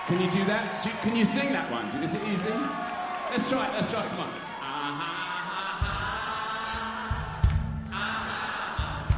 Can you do that? Can you sing that one? Is it easy? Let's try it, come on.